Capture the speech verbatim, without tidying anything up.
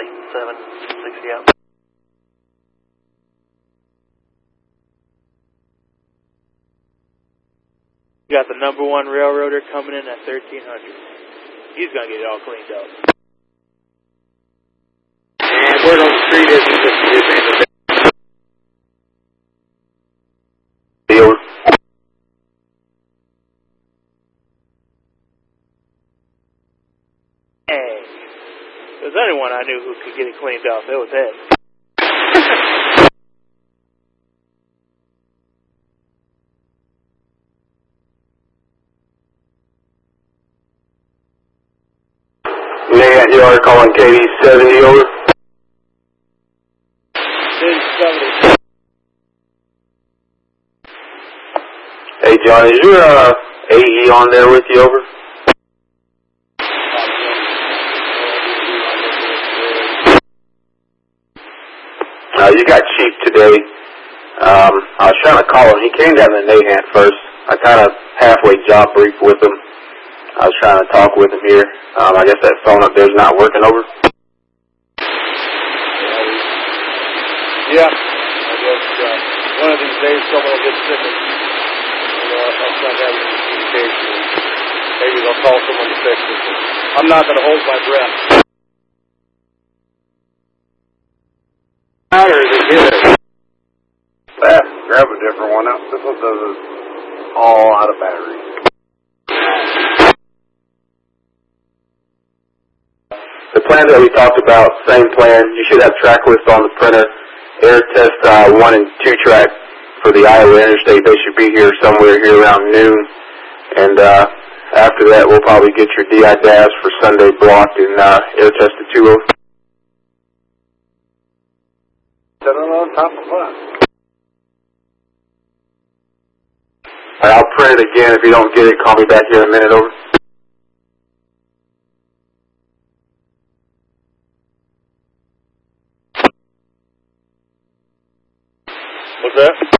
eight seven sixty out. You got the number one railroader coming in at thirteen hundred. He's going to get it all cleaned up. And word on the street is this is in the Over. Hey. If there's anyone I knew who could get it cleaned up, it was Ed. Nate, you are calling K D seventy over. K D seventy. Hey John, is your uh, A E on there with you over? Uh, you got Chief today. Um, I was trying to call him. He came down to Nahant first. I kind of halfway job briefed with him. I was trying to talk with him here. Um, I guess that phone up there is not working over. Yeah. I guess uh, one of these days someone will get sick and you know, I'll try to have communication. Maybe they'll call someone to fix it. I'm not going to hold my breath. Or is it good? Yeah, grab a different one out. This one does it all out of battery. The plan that we talked about, same plan. You should have track list on the printer. Air test uh, one and two track for the Iowa Interstate. They should be here somewhere here around noon. And uh, after that, we'll probably get your D I D A S for Sunday blocked and uh, air tested two over. Set it on top of what? I'll print it again. If you don't get it, call me back here in a minute. Over. What's that?